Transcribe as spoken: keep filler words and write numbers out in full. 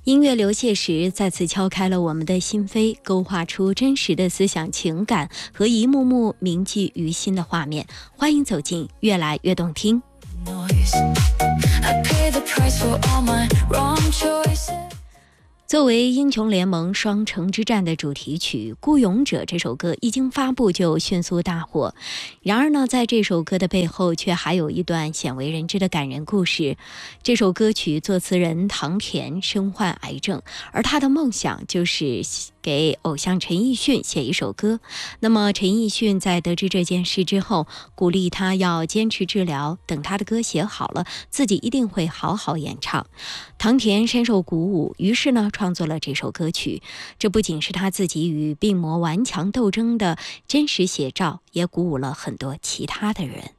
音乐流泻时再次敲开了我们的心扉，勾画出真实的思想情感和一幕幕铭记于心的画面。欢迎走进越来越动听。作为英雄联盟双城之战的主题曲《孤勇者》这首歌一经发布就迅速大火，然而呢，在这首歌的背后却还有一段鲜为人知的感人故事。这首歌曲作词人唐田身患癌症，而他的梦想就是给偶像陈奕迅写一首歌。那么陈奕迅在得知这件事之后，鼓励他要坚持治疗，等他的歌写好了，自己一定会好好演唱。唐田深受鼓舞，于是呢创作了这首歌曲。这不仅是他自己与病魔顽强斗争的真实写照，也鼓舞了很多其他的人。